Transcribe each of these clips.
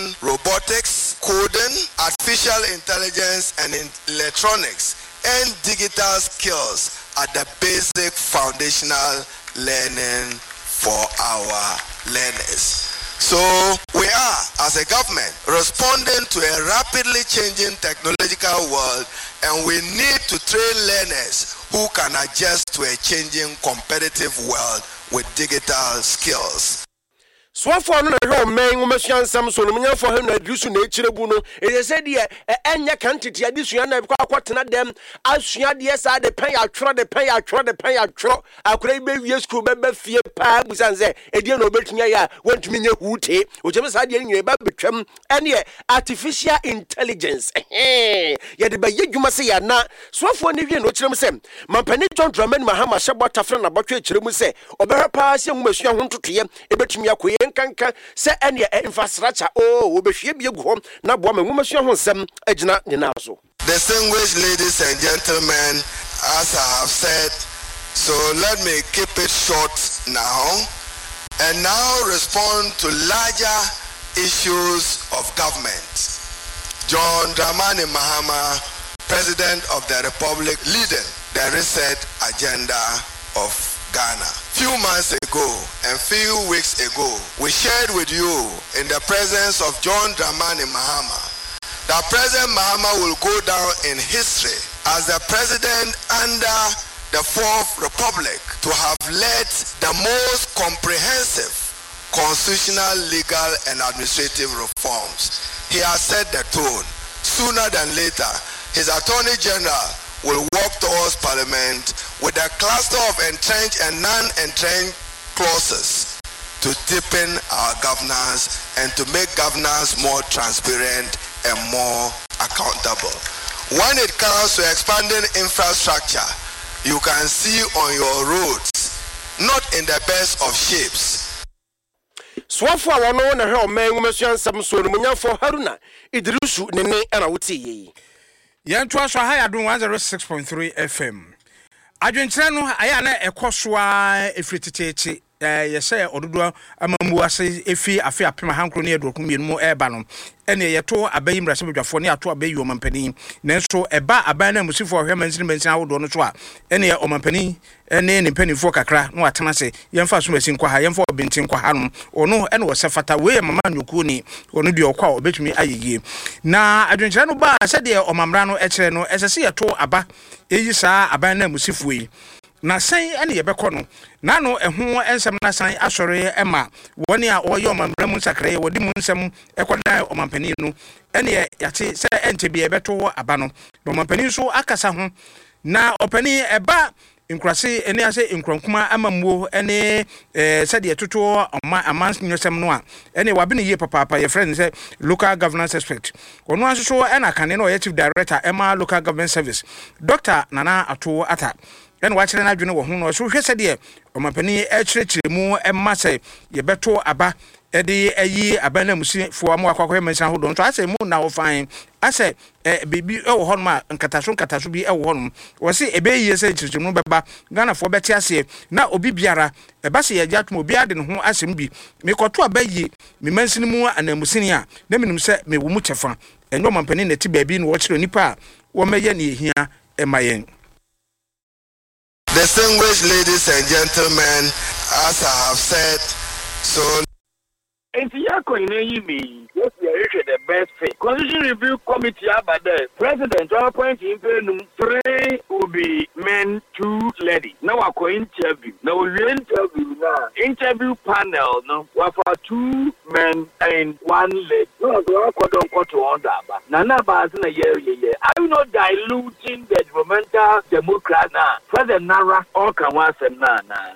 robotics, coding, artificial intelligence, and electronics, and digital skills are the basic foundational learning for our learners. So we are, as a government, responding to a rapidly changing technological world, and we need to train learners who can adjust to a changing competitive world with digital skills. So for no man woman some Solomon for him that used to nature buno. It said here, enya quantity addition of quatana them as yes, I the pay I try the pay I try the pay I try. I could be yes, could be fear pabs and say, a dear no better went to me who take, which was I didn't about become any artificial intelligence. Yet by you must say, na so for any no chim, my peniton Drummond Mahama Shabbat Afran about children say, or better pass young monsieur want to hear about me a kanka se ene infrastructure we be hwe bie gu hom na bo ma nwoma hwe honsem agina ne naso. Distinguished ladies and gentlemen, as I have said, so let me keep it short now and now respond to larger issues of government. John Dramani Mahama, President of the Republic, leading the reset agenda of Ghana. Few months ago and few weeks ago, we shared with you in the presence of John Dramani Mahama that President Mahama will go down in history as the president under the Fourth Republic to have led the most comprehensive constitutional, legal, and administrative reforms. He has set the tone. Sooner than later, his Attorney General will walk towards Parliament with a cluster of entrenched and non-entrenched clauses to deepen our governance and to make governance more transparent and more accountable. When it comes to expanding infrastructure, you can see on your roads, not in the best of shapes. Swafo awano na he man womesuan sam so no munya for Haruna Idrisu nene ana wuti Yanto aso ha yadon 106.3 FM. Adwenkyere no aya na ekosoa efrititechi yese ododo amambu ase efi afi apema hankro ne edoku mienu eba no ene yeto abayi mrasebadwafo ne ato abayi omampani nenso eba aban na musifo ohwe mansin awodo no so a ene omampani ene ne panifo kakra no atena se yemfa so masin kwa ha yemfa obintin kwa ha no ono ene wo sefata we mama nyoku ni ono de okwa obetumi ayeye na adwenkyere no ba se de omamra no ekere no esese yeto aba eyi saa aban na musifo yi na san ene yebekọ no nano eho ensem na san asore ema woni a oyo mamramu sakre wodi mu nsem ekona omampani no ene yate se ente bi ebeto aba no omampani so akasa ho na opani eba nkrase ene ase nkronkuma amamwo ene se de toto amans nyosem no a ene wabene ye papa ye friend se local governance expert ono aso so ena kane no chief director ema local government service Dr. Nana Ato Ata en wachire na adwene wo ho no so hwese de omampani ekyerechire mu emma se ye beto aba ede ayi abana musifo am akwakwɛ mensan hodo nso ase mu na wo fan ase bebi ewo hɔ no ma nkataso bi ewo hɔ no wo se ebeyi se kyerechire mu beba Ghana fo beti ase na obi biara eba se ye gyatom obi ade ne ho asem bi mekoto abayi me mansin mu anamusini a na menum se me wo mu kyefa enyo omampani na ti baabi no wo kyerɛ nipa wo meye ne ehia emayen. Distinguished ladies and gentlemen, as I have said, so if you are going to me, yes, we are the best fit. Constitution Review Committee about the President appointing 3 will be men, 2 ladies. Now I go interview. Now we interview now. Interview panel no. We for 2 men and 1 lady. No, so I don't go to on that. Nana Bazina yeah. I'm not diluting the developmental Democrat now. President Nara or Kawasem na.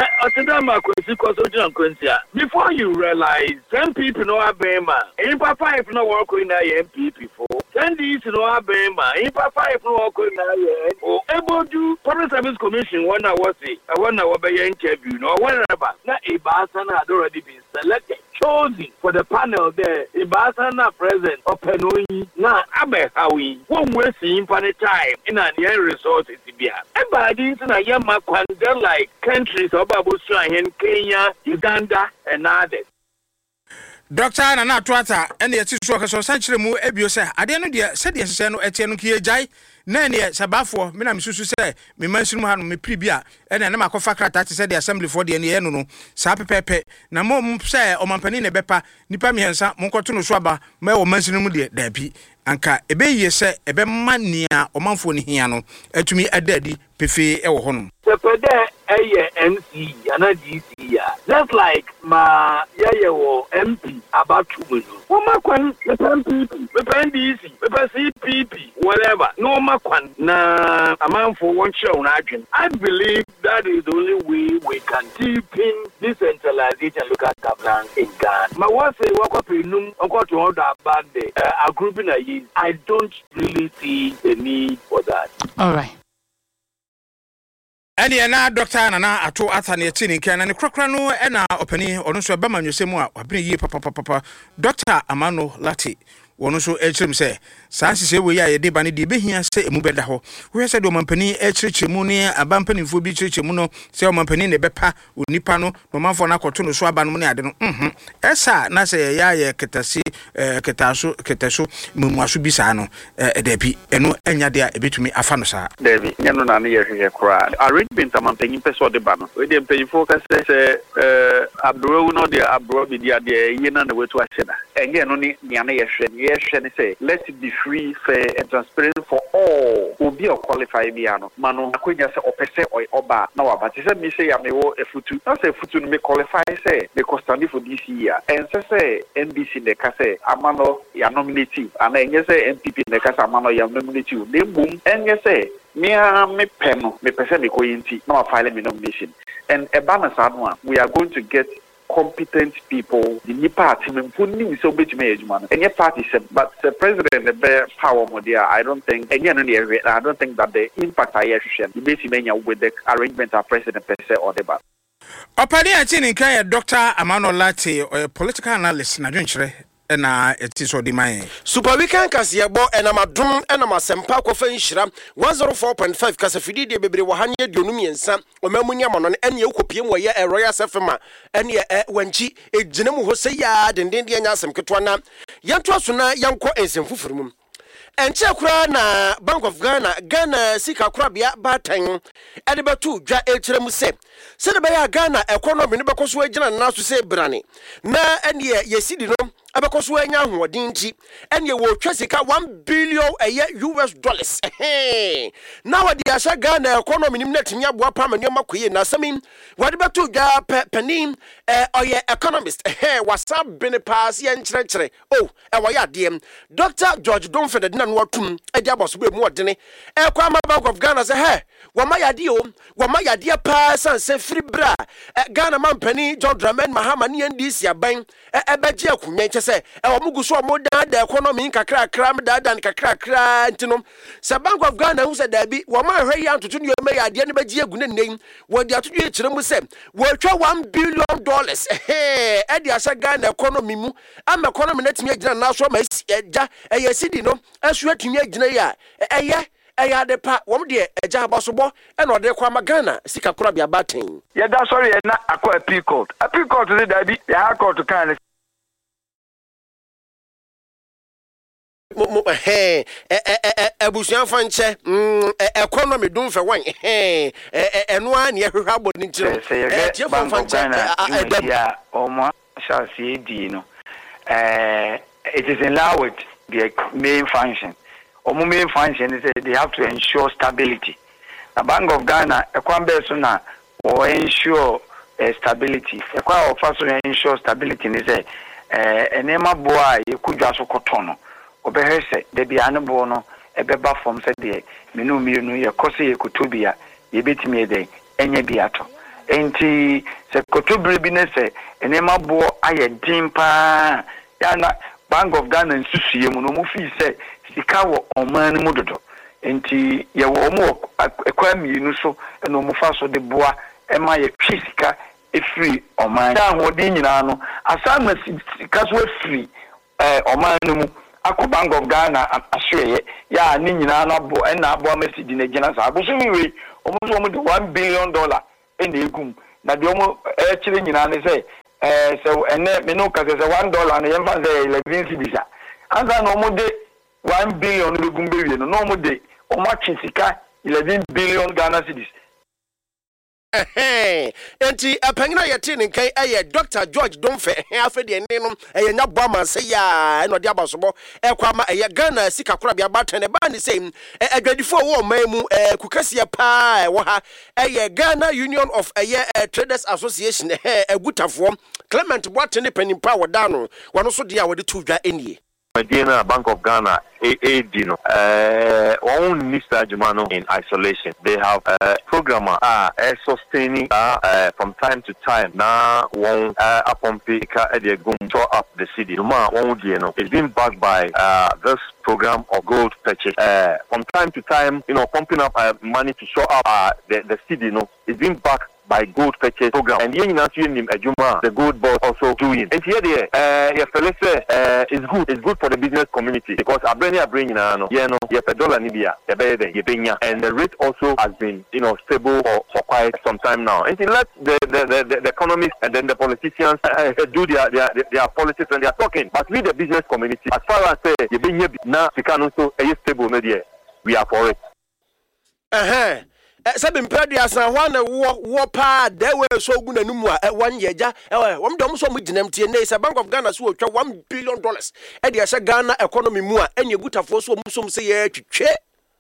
Before you realize 10 people know Abema. In 5 no work in MPP for 10 days no Abema. In 5 no work in or able to Public Service Commission 1 hour say I want to interview no whatever. Now Ibasana had already been selected, chosen for the panel there. Ibasana president of Penoi now Abe Howie won't waste infinite time in an air resort in Tibia. Everybody in a Yama Kwanda like countries of Abu Kenya, Uganda, and others. Doctor Nana Tuata and the Tisu Sanchemu Ebio ade no de said yes no ete no kie jai na ne sabafo me na mesusu se me mansu mu ha no me pribia e na ma kofa krata te said the assembly for the ne no sa pepepe na mo se o mampani ne bepa nipa miensa mo nkoto no so aba ma o mansu mu de da bi anka ebe yie se ebe mania o manfo ni hia no atumi adadi pefe e wo hono sepede eye MC ana DC ya just like ma yeye wo MP about two Woma kwan MPP DC CPP whatever no makwan na amanfo won show na adwen I believe that is the only way we can deepen decentralization and local governance in Ghana. Ma what say wako penum onko to order about the grouping I don't really see the need for that. All right. Any na Doctor Nana ato atane tini kan na ne krokra no e na opani ono so ba manwesemu a wabere yi papa Dr. Amano Lati wono so echirem se saa sise we ya ye de ba ne de behia se emu beda ho we se de omampani echirichemu ne abampanifo bi chirichemu no se omampani ne bepa onipa no manfo na koto no so aba no ne ade no esa na se ya ye ketasi ketaso mumuaso bi saa no edabi eno enya de a ebetumi afa no saa David nyano na ne ye hwehwe kra arrangement amanpanyin peso de ba no we de mpanyifo ka se abro no de abro bi dia de ye na wetu aheda enye no ni nia na ye hwe say let it be free, fair and transparent for all who be qualified biano mano akonya say opese oba na wa but say me say ya me wo efutu na say efutu no me qualify say me costandi for this year and say NBC ne ka say amano ya nominative and enye say MPP ne ka say amano ya nominative dem boom enye say me peno me pese me koyinti na wa file me nomination and a balance adwa we are going to get competent people the new party we so bit management and your party said but the president the bear power modia I don't think I don't think that the impact I share the basic with the arrangement of president per se or the back opani atini kan Dr. Amano Lati political analyst na dwenkyere na etiso di man super weekend kase yebo enamadum enamasempha kofa nhira 104.5 kase fidi de bebre wo hanye dionum yensa omamunyi amono ene ekopie mu ye Royal Sefema ene wanchi ejine mu hose ya denden de nya asem ketwa na yanto aso na yanko ensemfufurumum enche kura na Bank of Ghana sika kura bia batan ede betu dwa ekiremu se de be ya Ghana economy ne bekoso agina na so se brane na ene yesidi no abekoso anya hoodin nti ene wo twa sika $1 billion US dollars na wadi asha Ghana economy nim na timi aboa pa mane makoye na asemi wadi betu dwa panin oye economist wasa bene pass ye nkyerɛkyerɛ wo ya de Dr. George Donford na no watum ade aboso be mu odene kwa ma Bank of Ghana say wama yade wama yade pa sanse free bra Ghana mampani John Dramani Mahama ne NDC aban ebeje akunye nche se womugu so mo da economy kakra da kakra ntino se Bank of Ghana hu se da bi wama hwe ya ntoto ne me yade ne beje agu ne nen wodi atodo e kire mu se wo twa $1 billion e di asa Ghana economy mu am economy na timi agina na so ma eja eyesidi no asu atumi agina ya eya de pa wom de eja abasobo e no de kwa Ghana sika kura bia baten ye da sorry na akọ appeal court is da bi ya court kan ebusuan fanche economy dum fe wan eno an ye hwehwa aboni ntiro tie fanche ya omo shall see di no it is in line with the main function. Our main function is they have to ensure stability. The Bank of Ghana, Ekwambesuna, will ensure stability. Ekwa offers to ensure stability. Is enema boy you could just kotono. Obehese de biano bono ebeba from said the minu ye kosi ye kutubia ye betimi de enye biato. Enti se kotubri binese enema bo aye dimpa yana Bank of Ghana nsusuye mu no mu fi se sika wo oman mu dodo enti ye wo mu ekwami nu so no mu fa so de boa e ma ye twisika e free oman da ho de nyina no asama sika so free oman mu akọ Bank of Ghana ahweye ya ni nyina na bo e na abo amesidi na gina sa aboso mi we omo so mo de $1 billion e na egum na de omo e kire nyina ne se so me no ka say $1 na yemfa say 11 cedis ansa no mo de 1 billion no gumbe wie no mo de o ma chisika 11 billion Ghana cedis. Enti apangina yete ne kan Dr. George Domfe afede ne no nya boama se ya no de abasobo kwama Ghana sika kora bia batan e ba ne sei adwadifo wo mamu kukasia pa wo ha Ghana Union of Traders Association agutafo Clement Boateng ne panimpa woda no wono so de a wode to dwa enie Medina Bank of Ghana, AAD, own Mr. Jumano in isolation. They have a programmer sustaining from time to time. Now, one upon Pika at the show up the city. It's been backed by this program of gold purchase. From time to time, pumping up money to show up the city. It's been backed by gold purchase program. And the gold board also doing. And here it's good. It's good for the business community because I bring $1 Nibia, and the rate also has been stable for quite some time now. And let the economists and then the politicians do their politics and they are talking. But we the business community, as far as now we can also stable media, we are for it. Sabe mpedi asan hwana wo pa de we so gu nanumu a 1 year ja wom dom so mu ginam tie nei Bank of Ghana so otwa $1 billion e de ase Ghana economy mu a enye gutafo so mu so se ye twetwe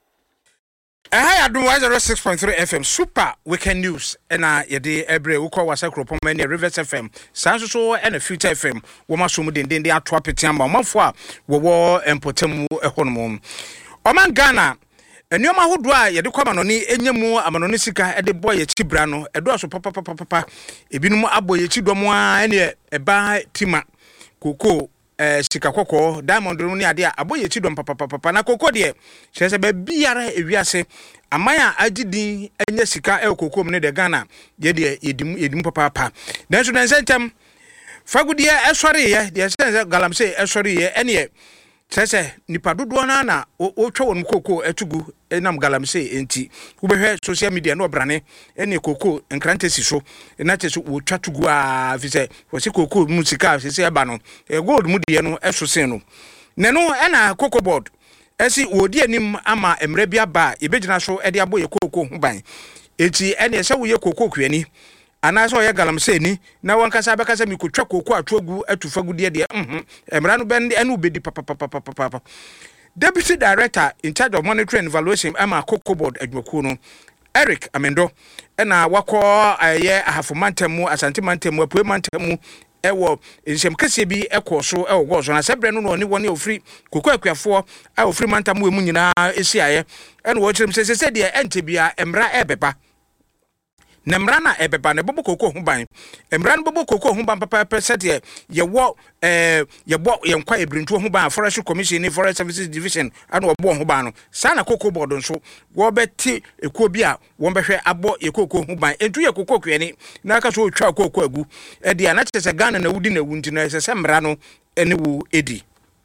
I do 106.3 FM Super Weekend News na yede ebre wo kwa wasa kropom na Rivers FM sanso so na Future FM wo maso mu denden de ato apetiam ba mafo a wo empotem ehonum Oman Ghana Enioma hodo a yede kwa manoni enyemu amanoni sika ede boy yechibra no edo so papa ebinum abo yechidom a ene eba tima koko sika kokko diamond no ne ade a abo yechidom papa na koko de chese ba biara ewiase amaya agidi enye sika koko mu ne de Ghana yede yedim papa nanso nansentem fagudie esori ye de sense galamse esori ye ene Sese nipa dodo na otwa won koko etugu enam galamse enti ubehwe social media no brane ene koko enkrantesi so na cheso otwa tugu a fise wose koko musika sese eba no gold mu de no esosen no neno ena koko board esi wodi anim ama emre bia ba ebegina so ede aboye koko ho ban enti ene se woye koko kwani ana so ye galamse ni na wankasa bekasa mi kotwa koko atogu atufa gudie de emra no ben enu bedi papa Deputy Director in charge of monitoring and evaluation ama Cocoa Board adwuku no Eric Amendo na wako aye ahafomantemu asantemantemu apuemantemu ewo nsem kase bi ekoso ewo so na sebre no ne woni ofri koko akuafo a ofri mantamu emu nyina esiaye ene wo kyerem sese de entebia emra ebeba Nemra na ebeba ne bobo koko ho ban emra no bobo koko ho ban papa sede ye wo yenkwa ebrintu ho ban Forest Commission ni Forest Services Division ana obo ho ban no sana Cocoa Board nso wo beti ekuo bi a wo behwe abo ye koko ho ban entu ye koko kwani na aka so otwa koko agu e dia na chese Ghana na wudi na wunti na sese mra no ene wu edi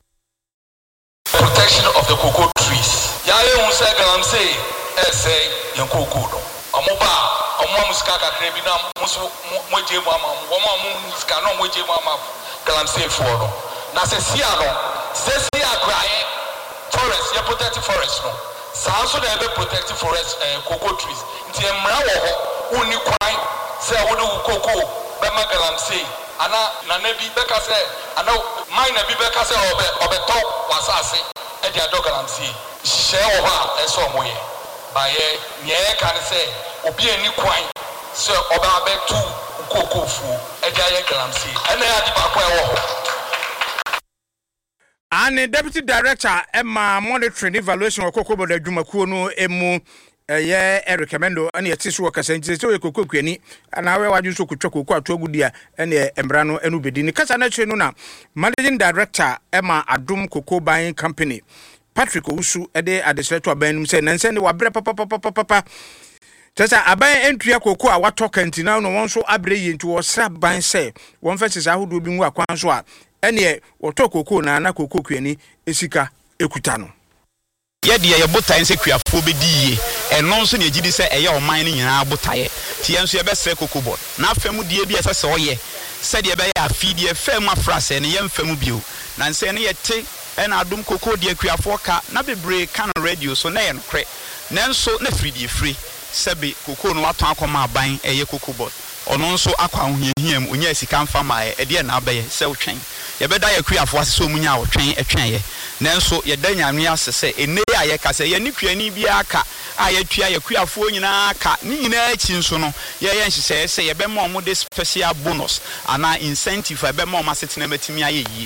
protection of the cocoa trees ya ye unse galamse say yen koko no omoba musika kakre bi na moje mu ama mo musika no moje mu ama galamsey for no na se sia no se sia krae forest ya protect forest no sa so na be protect forest cocoa trees nti emra wo ho uni kwan se wo do cocoa be ma galamsey ana na bi be ka se ana mine na bi be ka se obe to wasase e dia do galamsey she wo ha eso moye baye nye kan se obi ani kwan so oba betu kokofu eja ye galamsey ene adi ba kwa wo Ane Deputy Director Emma Monitoring Evaluation of Cocoa Board adwumakuo no emu ye Eric Amendo ane yetiso kasa nti se koko kwani ana we waju so kotwa koko atogu dia ene emra no enu bedi ni kasa na kire no na Managing Director Emma Adum Cocoa Buying Company Patrick Owusu ede adesleto abanum se nanse ne wabre papa Tesa aban entria koko a watoka ntina no won so abre yenti wo sra ban se won fa sisa hodo bi mu akwan so a ene woto koko na koko kwani esika ekuta no ye de ye botan se kuafo bediye ɛno nso ne agidi sɛ ɛyɛ ɔman no nyinaa botaeɛ ti yɛn nso yɛbɛsrɛ kokobɔ na afɛmu die bi ɛsɛ sɛ ɔyɛ sɛdeɛ ɛbɛyɛ afidie fɛm afrasɛ ne yɛmfɛmu bio na nsɛ ne yɛte ɛna adom koko die akuafoɔ ka na bebree ka no radio so na yɛ nokorɛ nanso na fridie firi sɛbe koko no watɔn akɔma aban ɛyɛ kokobɔ ɔno nso akɔ ahohiahiam onya sika mfa ma ɛdeɛ na abɛyɛ sɛ wotwɛn yɛbɛda yɛ akuafoɔ ase sɛ omunya wotwɛn ɛtwɛn yɛ nanso yɛda nyame ase sɛ ene a yɛka sɛ yɛ ne kuani biara ka a yɛtua yɛ akuafoɔ nyinaa ka ne nyinaa akyi nso no yɛyɛ nhyehyɛeɛ sɛ yɛbɛma ɔmo de special bonus ana incentive ɛbɛma ɔmo asetena matumi ayɛ yie.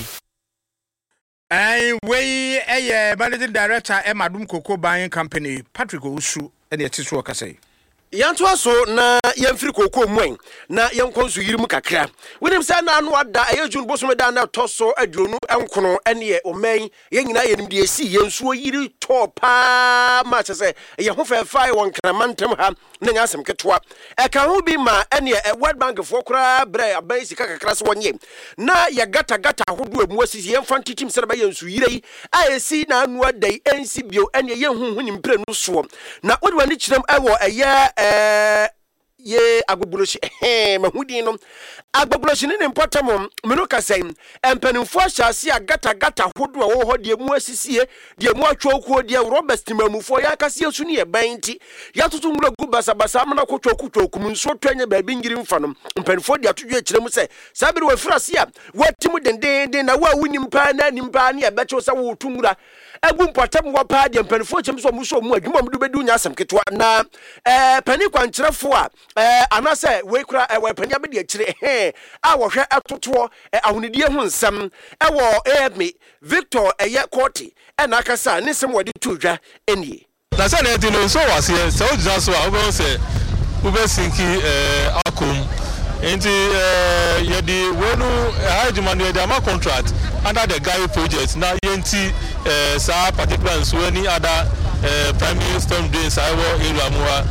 Wei managing director Emadum Cocoa Buying Company Patrick Owusu and the Tisu Okasai. Yanto aso na yemfiri kokoo mwen na yenkonso yirimu kakra wenim sa na anu ada ayejun boso da na toso aduonu enkono ene omen yenyina yenim de esi yensuo yiri topa ma chese ye ho fefai won kramantem ha na nyasem ketwa eka ho bi ma ene World Bank fo kra bre aban sika kakra so wonye na ye gata ahodo emu asisi yemfa ntitim se ba yensu yiri a esi na anu ada ensi bio ene ye hunhunim pre no so na wodi wani kirem ewo eye ye agbobuloshi mahudi no agbobuloshi ne mpotamo meno kasem empanimfo ahyase agata hodo wo ho de mu asisie de mu atwokuo de Robert Timamufo ya kase asu ne banti ya tutu mura gu basabasa amna kotwoku nso twanye ba bi ngiri mfa no empanimfo de atodwe kire mu se sabiri wa frase a watimu dendenden na wa wunimpa na nimpa ne abecho sa wo tumura agu mpotamo wa pa de empanimfo chemso mu so mu adwuma mu bedu nya asem ketwa na pani kwankyerefo a anase we kura we panya be de akire a wo hwe atoto ahonidie ho nsem wo me Victor Korti na akasa ne sem wode tudwa enie na se na dino so wase se o jina so a wo se wo be sinki akom enti yedi wonu hajuma no yedi ama contract under the Guy project na yenti sa particular so any other primary storm drains I wo area muwa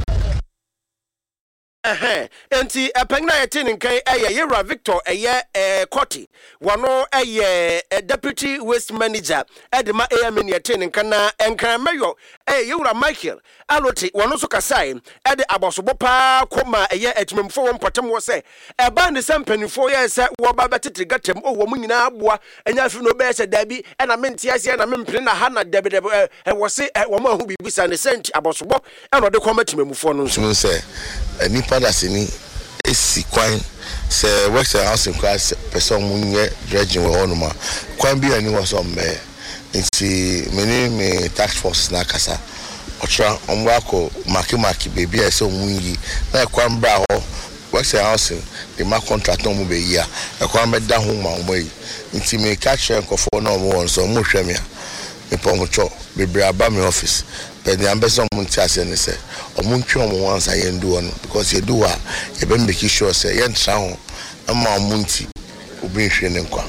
enti pengna yetin nkai Yera Victor Korti wano deputy waste manager edema AMN yetin nkana enkran mayo Yera Michael aloti wano so kasai ede abosobo pa koma etimemfo won potem wo se eba ne sempanifo ye se wo ba betete gatem wo mu nyina aboa enya afi no be se dabi na mente ase na mempre na ha na debe wo se wo ma hu bibisa ne senti abosobo eno de koma timemfo no nso se nipa da sini esi kwan se works house in class person munye dredging we honuma kwan bi ani was on me nti me task force na kasa otra omwako maki baby e so munyi na kwan bra ho works house the ma contract no mu be ya e kwan be da ho ma omai nti me catch nkofo na omo won so mo hwemia me pomocho bebre aba me office but the ambassador munti ase ne se omuntwe omo wansa yendu on because you do a you be make sure say yentra ho ama omunti obi hwe ne nkwa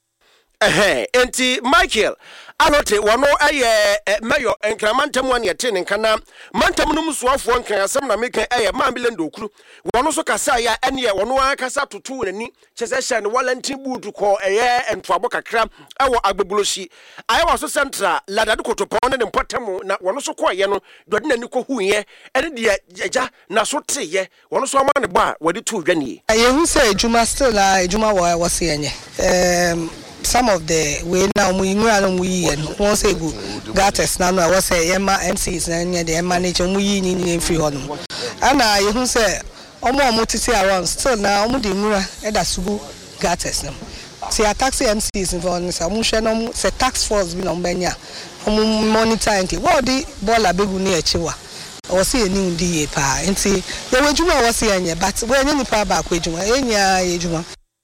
enti Michael alote wano mayo enkramantam wan yete nkana mantam no musoafo nkan asem na meka Mambilendo okuru wano so kasa ya ene wano akasa toto nani chese hye ne Valentin Budu ko entoabo kakra ewo agbebuloshi ayewa so central ladade kotopon ne mpotamo na wano so koye no dode nani ko huye ene de agya na so teye wano so ama ne ba wade to dwane yehu se ejuma still ejuma wo se enye some of the way now we and once a good gatters now I was say MCs and the manager we free on and I who say almost around still now that's good gatters now see a taxi MCs involved some say tax force been on Benya monitoring what the ball a big near Chiwa or see a new DA pa and see the way you was here but when any power back with you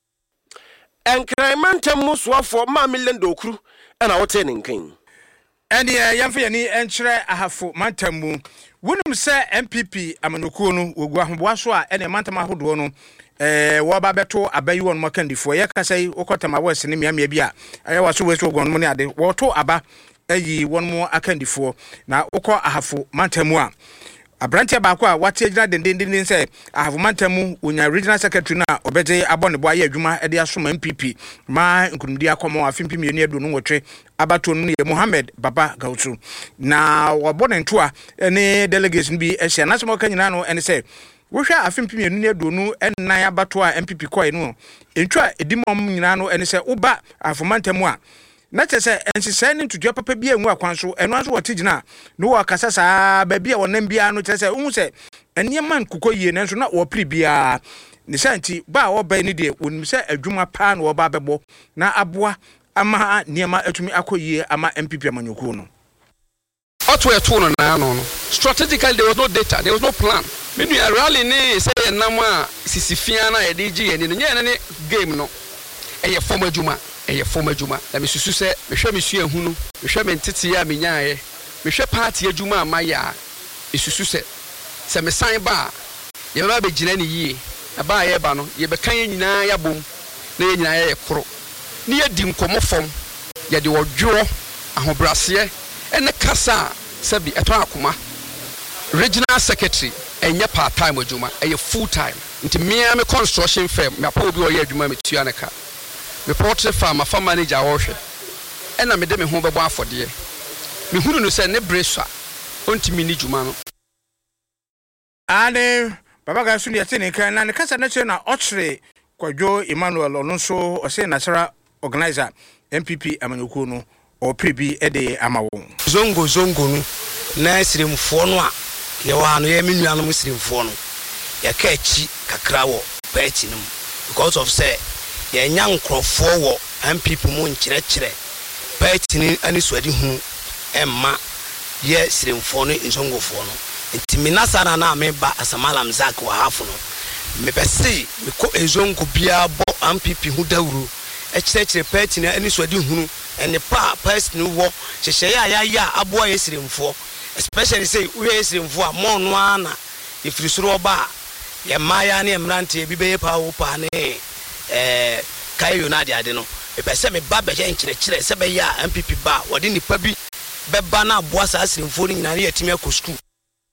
enkraimantem musoafo Mambilendo okuru na wote ne nkan ene yamfa yani enkyere ahafo mantamu wonum se MPP amanokuo no wogu ahoboa so a ene mantam ahodo no wo ba beto abayi won makandifo ye kasai okotama wese ne miamia bi a ayewa so wese ogon mo ne ade wo to aba ayi won mo akandifo na ukọ ahafo mantamu a Abrantia baako a wate gyina dendenden sɛ ahomantamu onya regional secretary na obegye abɔ ne bo ayɛ adwuma de asoma MPP ma nkunumdi akɔmɔ afimpim yɛ ne adu no wɔtwe abato no yɛ Mohammed Baba Gautu na wɔbɔ ne ntoa ne delegation bi ahyia na sɛ nyina no ɛne sɛ wohwɛ afimpim yɛ ne adu no ɛnan abato a MPP kɔe no ntwa edimom nyina no ɛne sɛ woba ahomantamu a na kyerɛ sɛ nsesɛ ne ntudua papa bi enwu akwan so ɛno aso wɔte gyina no wɔkasa saa baabi a wɔnam bia no kyerɛ sɛ wohu sɛ ɛnneɛma nkokɔ yie nanso na wɔpere bia ne sɛ nti ba a wɔba ne deɛ wonim sɛ adwuma paa na wɔba bɛbɔ na aboa ama nneɛma atumi akɔ yie ama MPP amanyokuo no strategically there was no data, there was no plan. Maybe a rally ne say nama sisifia na edg ene no ne game no eye form adwuma na me susu se me hwe me sua hu no me hwe me ntete ya me nyaaye me hwe party adwuma amaya esusu se me san ba ye ba be gina ne yie aba ye ba no ye be kan nyina ya bom na ye nyina ye koro ne ye di nkomo fom ye de wodwo ahobrase ene kasa sabi eto akoma regional secretary enye part time adwuma eye full time nti me construction firm me apo bi o ye adwuma me tua ne ka me portrait farm farm manager wohwe ena me de me ho bebo afode me hunu no se ne breswa ontimi ni dwuma no ane baba ga sunu yete ne kan na ne kasa na che na ochre Kwadwo Emmanuel ono so o se national organizer MPP amanyokuo no o prebi ede amawo zongo no na sirimfo no a ye wa no ye menuanom sirimfo no ye ka achi kakra wo party no because of say ye nya nkrofo wo MPP mu nkyerɛkyerɛ party ni ani swadi hu emma ye sirimfo no nzongofo no ntimi nasana na me ba asamalam zak wa hafo no me pese me ko ezongo bia bo MPP hu dawuru ekyerɛkyerɛ party ni ani swadi hu and the person who walk ya abo yesirimfo especially say we yesirimfo a mo no ana if risuro ba ye maya ne emrante bi be pa wo pa ne kayo na ade no e pese me ba be nkyerɛkyerɛ se be ya MPP ba wode nipa bi be ba na abo asa sirimfo ni nyina ye timi akɔ school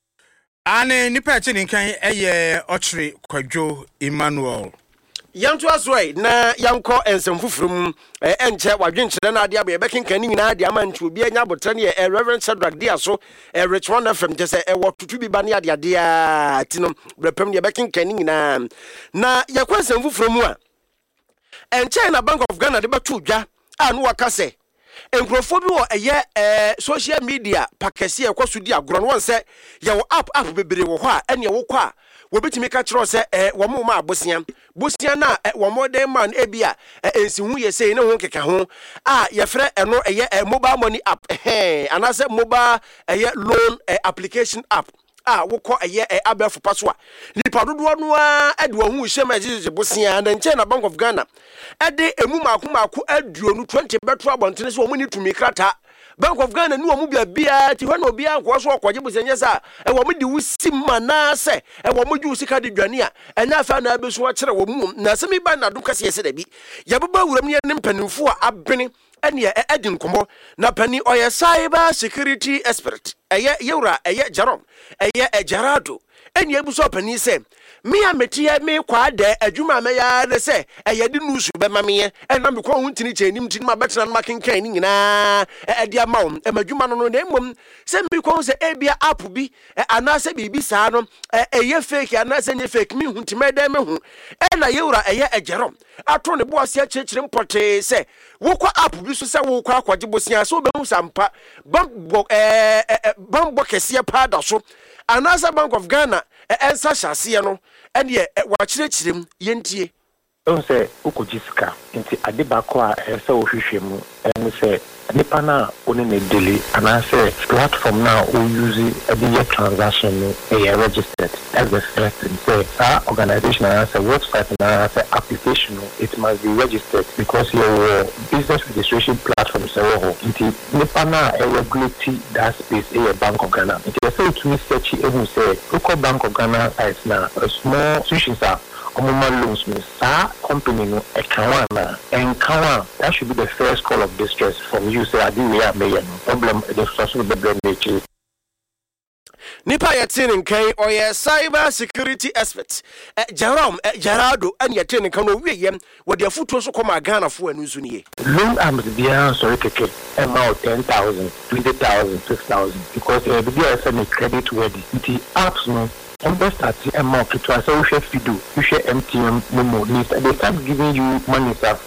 ane nipa eche ni kan eye ochre Kwadwo Emmanuel yanto asoi na yanko ensemfufrum enche wadwenkyere na ade abe bekenkan ni nyina ade amantu obi anya botre ne Reverend Shadrack Diaso Rich One FM tese wotutu bi ba ne ade ade a tino brepam ne bekenkan ni nyina na yakwa ensemfufrum a enche na Bank of Ghana de batu dwa a no wakase enkrofo bi wo eye social media pakese ekwaso di agro no won se ye wo app bebere wo ho a ene wo kɔ a wobetimi ka kyerɛ sɛ wo mo ma abosia na wo modern man ebia ensihu ye sei ne ho keka ho a ye frɛ eno eye mobile money app anase mobile eye loan application app wokɔ eye abɛfo paso a nipa dodo no a de wo hu hye ma jeje bosia na nche na Bank of Ghana de emu maako aduonu 20 beto abontene so wo ni tumi krata Bank of Ghana ni wo mu bia ti hɔ na obi anko so ɔkɔgye bosenye sa wo mu di wusi mana se wo mu ju sika de dwane a ɛnya fa na abesu akyere wo mu na se mi ba na do kase yese da bi yababa wuram ne mpanimfo a abene ɛne ɛdi nkomo na pani ɔyɛ cyber security expert ɛyɛ yewra ɛyɛ Jarom ɛyɛ Jarado ɛne ebuso pani se me ametie me kwa da adwuma me ya de se ɛyɛ di nusu be ma me ɛna me kɔ hu ntini kyenim ntini ma betena no makenkan ni nyina ɛde ama wo ɛmadwuma no na mmom se me kɔ se ebia app bi anase bibi saa no ɛyɛ fake anase nye fake me hu ntime da me hu ɛna yewra ɛyɛ Jarom ato ne bo ase akyekire mpote se wokɔ app bi so se wokɔ akɔgye bosia so be hu sampa bambo kɛseɛ pa da so anasa Bank of Ghana ensa hyase no ene wa kyerɛkyerɛm yentie on say ukojisika nti ade bako a ensa ohwehwɛ mu ene say nipa na oni ne deli anase platform na o use a transaction no registered as the first say organization and say website and say application it must be registered because your business registration platform say nti nipa na regulate that space a Bank of Ghana nti say to search even say local Bank of Ghana sites na small institutions are loans company no that should be the first call of distress from you say I didn't have no problem the social problem nature nipa yɛte ne nkan ɔyɛ cyber security expert Jerome Gerardo and yɛte ne nkan no wieyɛ wɔde afotuo so kɔma Ghanafoɔ anu nso nie loan arms biara nsɔre kɛkɛ ɛma 10,000 20,000 6,000 because biara sɛ ne credit worthy nti apps no start a market to a social fido, you share MTM Momo, they start giving you money for